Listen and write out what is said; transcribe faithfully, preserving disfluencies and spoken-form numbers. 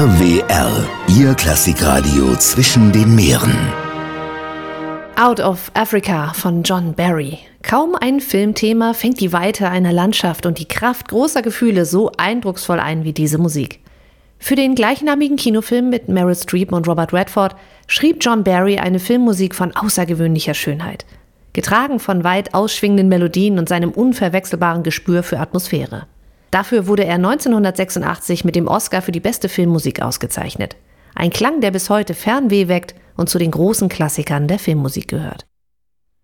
R W R, Ihr Klassikradio zwischen den Meeren. Out of Africa von John Barry. Kaum ein Filmthema fängt die Weite einer Landschaft und die Kraft großer Gefühle so eindrucksvoll ein wie diese Musik. Für den gleichnamigen Kinofilm mit Meryl Streep und Robert Redford schrieb John Barry eine Filmmusik von außergewöhnlicher Schönheit. Getragen von weit ausschwingenden Melodien und seinem unverwechselbaren Gespür für Atmosphäre. Dafür wurde er neunzehnhundertsechsundachtzig mit dem Oscar für die beste Filmmusik ausgezeichnet. Ein Klang, der bis heute Fernweh weckt und zu den großen Klassikern der Filmmusik gehört.